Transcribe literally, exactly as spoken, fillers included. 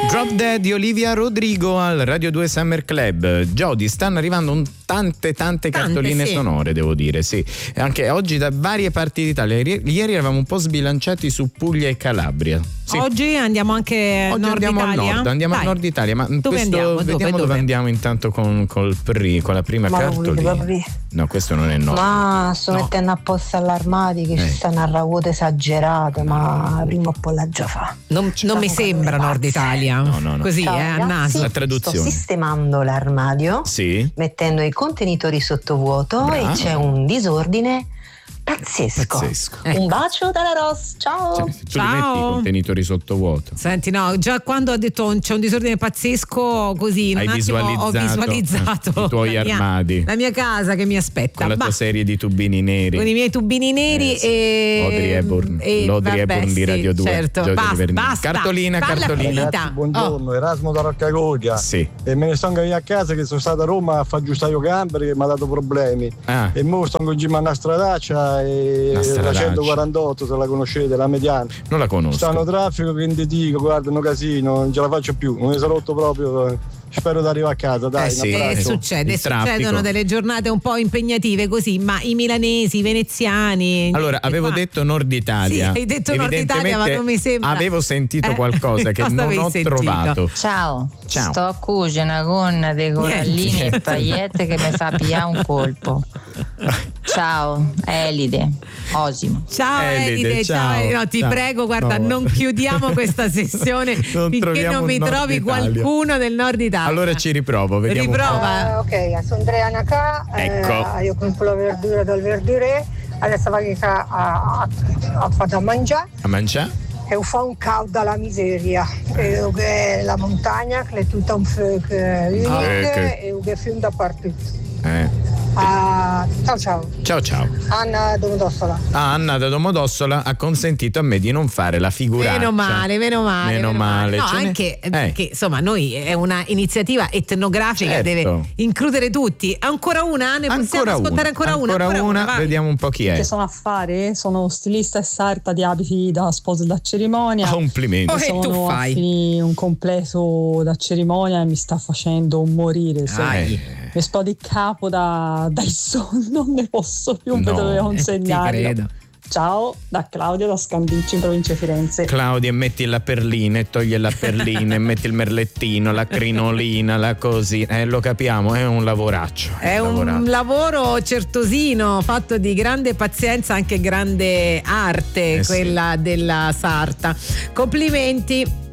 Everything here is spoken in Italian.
Drop Dead di Olivia Rodrigo al Radio due Summer Club. Jody, stanno arrivando un tante tante cartoline tante, sì. sonore, devo dire, sì. Anche oggi da varie parti d'Italia. Ieri eravamo un po' sbilanciati su Puglia e Calabria. Sì. Oggi andiamo anche Oggi Nord andiamo Italia. al nord, andiamo Dai. al nord Italia, ma Dove questo andiamo? Dove, vediamo dove, dove? andiamo intanto con, col pri, con la prima Ma cartolina. No, questo non è nord. Ma sto No. mettendo apposta allarmati che Eh. ci stanno a raccolte esagerate, ma prima o poi la già fa. Non, non mi sembra Nord Italia. No, no, no. Così, Ciao, eh, a ragazzi. naso. La traduzione. Sto sistemando l'armadio, Sì. mettendo i contenitori sottovuoto Brava. e c'è un disordine pazzesco. Pazzesco. Ecco. Un bacio dalla Ros, ciao! Cioè, tu li metti i Ciao. contenitori sottovuoto. Senti, no, già quando ho detto c'è un disordine pazzesco, così in Hai un attimo ho visualizzato visualizzato i tuoi la mia- armadi. la mia casa che mi aspetta. Con la tua Bah, serie di tubini neri. con i miei tubini neri Eh, sì. e Audrey Hepburn, e l'Audrey vabbè, Hepburn di sì, Radio due. certo. Giorgio Basta, Livernini. basta. Cartolina, Falla cartolina. finita. Ragazzi, buongiorno, Erasmo da Roccagoglia. Sì. E me ne sto andando a casa che sono stato a Roma a fare aggiustare i camper che mi ha dato problemi. Ah. E mo sto con Gimma una stradaccia e Una la stradaccia. centoquarantotto, se la conoscete, la mediana. Non la conosco. Stanno traffico che ti dico, guarda, un casino, non ce la faccio più, non mi sono rotto proprio. Spero di arrivare a casa, dai, Eh un sì. E abbraccio. succede, Il succedono traffico. delle giornate un po' impegnative così, ma i milanesi, i veneziani. Allora, niente, avevo qua. detto Nord Italia. Sì, hai detto Nord Italia, ma non mi sembra. Avevo sentito Eh, qualcosa che cosa non avevi ho sentito? trovato. Ciao, Ciao. sto a cucire una gonna dei corallini Niente. e paillette che mi fa pigliare un colpo. Ciao, Elide, Osimo. Ciao Elide, Elide, ciao. ciao. No, ti Ciao. prego, guarda, No. non chiudiamo questa sessione Non finché troviamo non mi un Nord trovi Italia. qualcuno del Nord Italia. Allora ci riprovo, vediamo. un po'. Riprova. ok, sono Andrea Nacà, Ecco. io compro la verdura dal verdure, adesso vado a, a, a fare a mangiare A mangiare? e fa un caldo alla miseria. E che la montagna che è tutta un freddo Ah, che- e che film da parte. Eh. Ah, ciao ciao, Ciao ciao. Anna Domodossola. Ah, Anna da Domodossola ha consentito a me di non fare la figuraccia. Meno male, meno male. Meno male. No, Ce n'è- anche eh. perché insomma noi è una iniziativa etnografica, Certo. deve includere tutti. Ancora una? Ne possiamo Ancora ascoltare una, ancora una? ancora una, vai. vediamo un po' chi è. Che sono affari, sono stilista e sarta di abiti da sposo da cerimonia. Complimenti. Oh, che tu Sono a fai? finire un completo da cerimonia e mi sta facendo morire. Se Ai. mi sto di capo da, dai sonno, non ne posso più, No, vedo dovevo Eh, ti consegnarlo. credo. Ciao, da Claudio da Scandicci in provincia di Firenze. Claudia, metti la perlina e togli la perlina e metti il merlettino, la crinolina, la così. Eh, lo capiamo, è un lavoraccio. È un lavoraccio. lavoro certosino, fatto di grande pazienza, anche grande arte, Eh sì. quella della sarta. Complimenti.